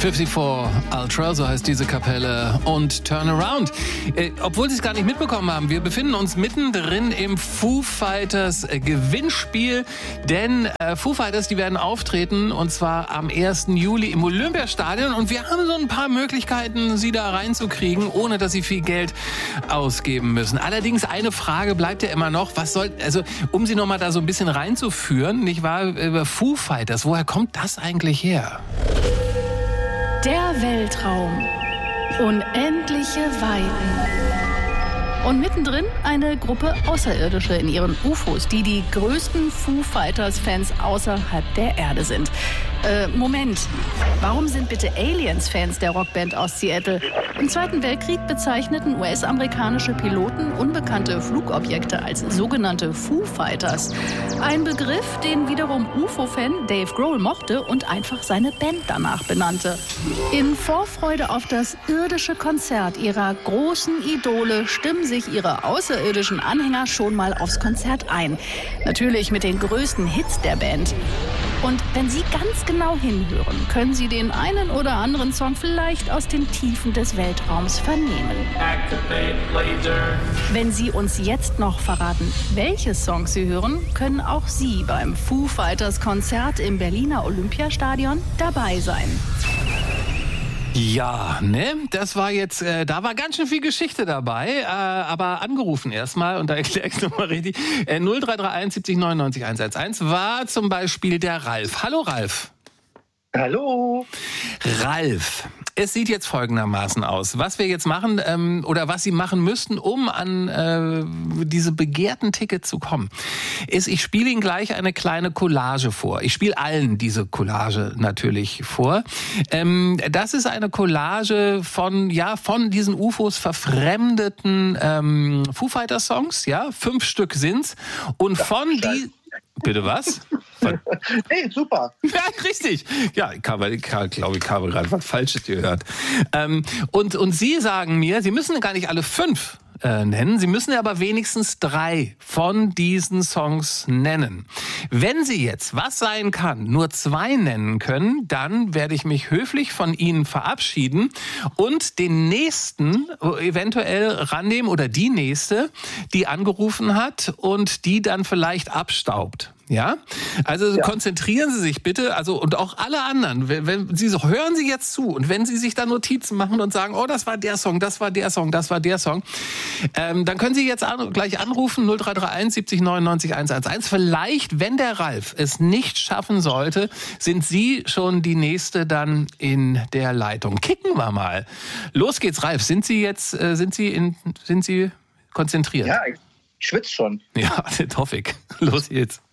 54 Ultra, so heißt diese Kapelle, und Turn Around. Obwohl Sie es gar nicht mitbekommen haben, wir befinden uns mittendrin im Foo Fighters Gewinnspiel, denn Foo Fighters, die werden auftreten, und zwar am 1. Juli im Olympiastadion, und wir haben so ein paar Möglichkeiten, Sie da reinzukriegen, ohne dass Sie viel Geld ausgeben müssen. Allerdings eine Frage bleibt ja immer noch, um Sie nochmal da so ein bisschen reinzuführen, nicht wahr, über Foo Fighters, woher kommt das eigentlich her? Der Weltraum. Unendliche Weiten. Und mittendrin eine Gruppe Außerirdische in ihren UFOs, die die größten Foo Fighters-Fans außerhalb der Erde sind. Moment, warum sind bitte Aliens Fans der Rockband aus Seattle? Im Zweiten Weltkrieg bezeichneten US-amerikanische Piloten unbekannte Flugobjekte als sogenannte Foo Fighters. Ein Begriff, den wiederum UFO-Fan Dave Grohl mochte und einfach seine Band danach benannte. In Vorfreude auf das irdische Konzert ihrer großen Idole stimmen sich ihre außerirdischen Anhänger schon mal aufs Konzert ein. Natürlich mit den größten Hits der Band. Und wenn Sie ganz genau hinhören, können Sie den einen oder anderen Song vielleicht aus den Tiefen des Weltraums vernehmen. Wenn Sie uns jetzt noch verraten, welche Songs Sie hören, können auch Sie beim Foo Fighters Konzert im Berliner Olympiastadion dabei sein. Ja, ne, das war jetzt, da war ganz schön viel Geschichte dabei, aber angerufen erstmal, und da erkläre ich es nochmal richtig. 0331 70 99 111 war zum Beispiel der Ralf. Hallo Ralf. Hallo. Ralf, es sieht jetzt folgendermaßen aus. Was wir jetzt machen, oder was Sie machen müssten, um an diese begehrten Tickets zu kommen, ist, ich spiele Ihnen gleich eine kleine Collage vor. Ich spiele allen diese Collage natürlich vor. Das ist eine Collage von diesen UFOs verfremdeten Foo Fighters Songs, ja, 5 Stück sind's. Und von die... Bitte was? Hey, super. Ja, richtig. Ja, ich glaube, ich habe gerade was Falsches gehört. Und Sie sagen mir, Sie müssen gar nicht alle 5 nennen, Sie müssen aber wenigstens 3 von diesen Songs nennen. Wenn Sie jetzt, was sein kann, nur 2 nennen können, dann werde ich mich höflich von Ihnen verabschieden und den nächsten eventuell rannehmen, oder die nächste, die angerufen hat und die dann vielleicht abstaubt. Ja, also konzentrieren Sie sich bitte, und auch alle anderen, wenn Sie hören Sie jetzt zu, und wenn Sie sich da Notizen machen und sagen, oh, das war der Song, das war der Song, das war der Song, dann können Sie jetzt gleich anrufen, 0331 70 99 111. Vielleicht, wenn der Ralf es nicht schaffen sollte, sind Sie schon die Nächste dann in der Leitung. Kicken wir mal. Los geht's, Ralf. Sind Sie konzentriert? Ja, ich schwitze schon. Ja, das hoffe ich. Los geht's.